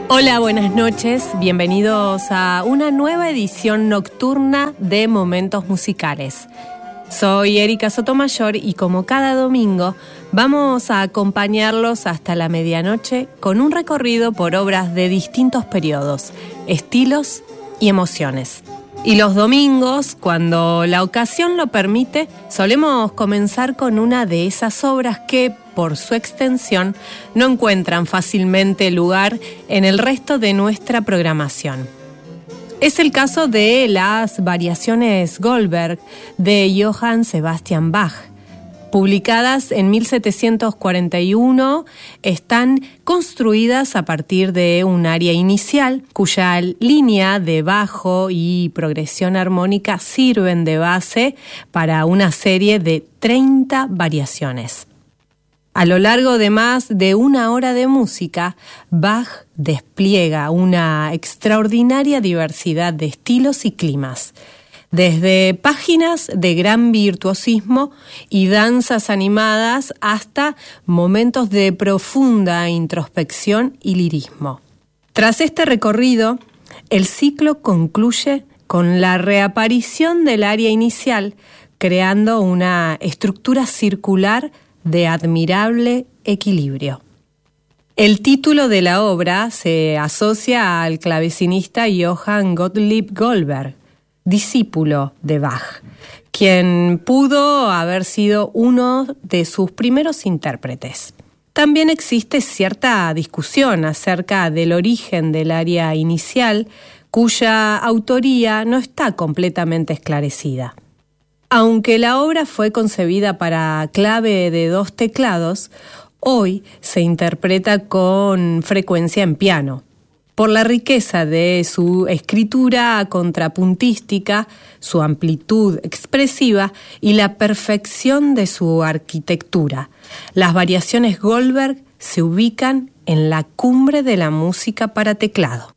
Hola, buenas noches. Bienvenidos a una nueva edición nocturna de Momentos Musicales. Soy Erika Sotomayor y como cada domingo vamos a acompañarlos hasta la medianoche con un recorrido por obras de distintos periodos, estilos y emociones. Y los domingos, cuando la ocasión lo permite, solemos comenzar con una de esas obras que, por su extensión, no encuentran fácilmente lugar en el resto de nuestra programación. Es el caso de las Variaciones Goldberg de Johann Sebastian Bach. Publicadas en 1741, están construidas a partir de un aria inicial, cuya línea de bajo y progresión armónica sirven de base para una serie de 30 variaciones. A lo largo de más de una hora de música, Bach despliega una extraordinaria diversidad de estilos y climas, desde páginas de gran virtuosismo y danzas animadas hasta momentos de profunda introspección y lirismo. Tras este recorrido, el ciclo concluye con la reaparición del aria inicial, creando una estructura circular de admirable equilibrio. El título de la obra se asocia al clavecinista Johann Gottlieb Goldberg, discípulo de Bach, quien pudo haber sido uno de sus primeros intérpretes. También existe cierta discusión acerca del origen del aria inicial, cuya autoría no está completamente esclarecida. Aunque la obra fue concebida para clave de 2 teclados, hoy se interpreta con frecuencia en piano. Por la riqueza de su escritura contrapuntística, su amplitud expresiva y la perfección de su arquitectura, las Variaciones Goldberg se ubican en la cumbre de la música para teclado.